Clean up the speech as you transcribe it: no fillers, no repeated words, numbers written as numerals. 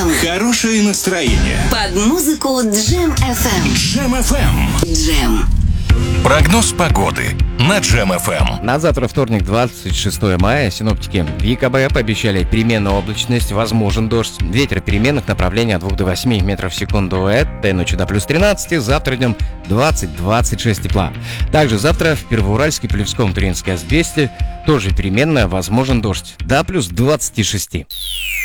FM. Хорошее настроение. Под музыку Джем FM. Джем FM. Джем. Прогноз погоды на Джем FM. На завтра, вторник, 26 мая, синоптики в ЕКБ пообещали переменную облачность, возможен дождь. Ветер переменных направлений от 2 до 8 метров в секунду. Этой ночью до плюс 13, завтра днем 20-26 тепла. Также завтра в Первоуральске, Полевском, Туринске, Асбесте тоже переменная, возможен дождь. До плюс 26.